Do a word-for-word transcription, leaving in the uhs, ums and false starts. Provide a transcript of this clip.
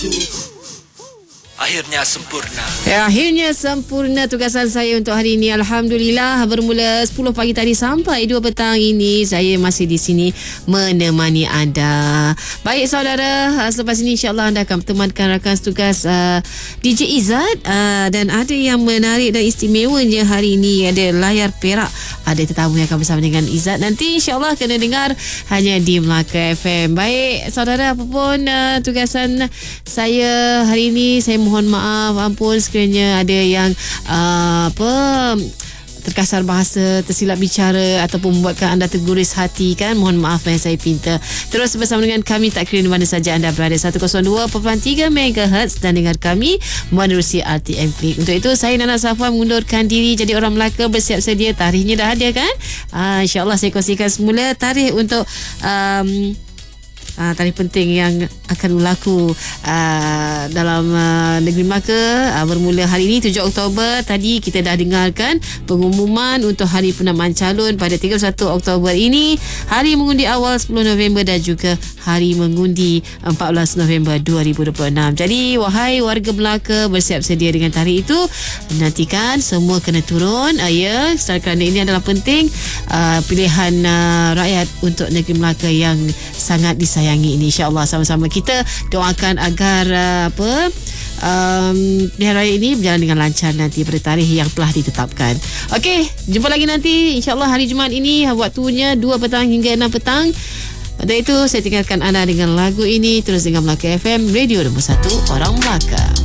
Akhirnya sempurna. Ya, akhirnya sempurna tugasan saya untuk hari ini. Alhamdulillah, bermula sepuluh pagi tadi sampai dua petang ini saya masih di sini menemani anda. Baik saudara, selepas ini insya-Allah anda akan bertemankan rakan setugas uh, D J Izzat uh, dan ada yang menarik dan istimewanya hari ini, ada layar perak. Ada tetamu yang akan bersama dengan Izzat nanti insya-Allah kena dengar hanya di Melaka F M. Baik saudara, apapun uh, tugasan saya hari ini, saya mohon maaf, ampun sekiranya ada yang uh, apa terkasar bahasa, tersilap bicara ataupun membuatkan anda terguris hati kan. Mohon maaf yang saya pinta. Terus bersama dengan kami tak kira di mana saja anda berada, seratus dua perpuluhan tiga megahertz dan dengar kami menerusi R T M Click. Untuk itu saya Nana Safwan mengundurkan diri jadi orang Melaka, bersiap sedia. Tarikhnya dah ada kan? Uh, InsyaAllah saya kongsikan semula tarikh untuk um, Uh, tarikh penting yang akan berlaku uh, dalam uh, negeri Melaka uh, bermula hari ini tujuh Oktober. Tadi kita dah dengarkan pengumuman untuk hari penamaan calon pada tiga puluh satu Oktober ini, hari mengundi awal sepuluh November dan juga hari mengundi empat belas November dua ribu dua puluh enam. Jadi wahai warga Melaka, bersiap sedia dengan tarikh itu. Nantikan semua kena turun uh, ya, kerana ini adalah penting uh, pilihan uh, rakyat untuk negeri Melaka yang sangat disayangkan sayangi ini. InsyaAllah sama-sama kita doakan agar uh, apa um, pilihan raya ini berjalan dengan lancar nanti pada tarikh yang telah ditetapkan. Okey, jumpa lagi nanti insyaAllah hari Jumaat ini, waktunya dua petang hingga enam petang. Pada itu saya tinggalkan anda dengan lagu ini. Terus dengan Melaka F M, radio nombor satu orang Melaka.